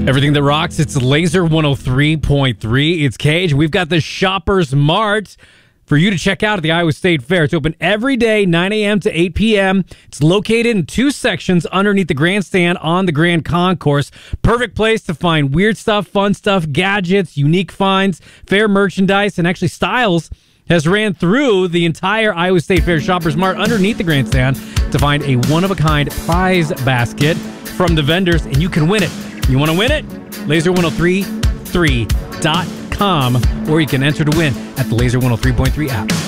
Everything that rocks, it's Laser 103.3. It's Cage. We've got the Shoppers Mart for you to check out at the Iowa State Fair. It's open every day, 9 a.m. to 8 p.m. It's located in two sections underneath the grandstand on the Grand Concourse. Perfect place to find weird stuff, fun stuff, gadgets, unique finds, fair merchandise, and actually Styles has ran through the entire Iowa State Fair Shoppers Mart underneath the grandstand to find a one-of-a-kind prize basket from the vendors, and you can win it. You want to win it? Laser1033.com, or you can enter to win at the Laser 103.3 app.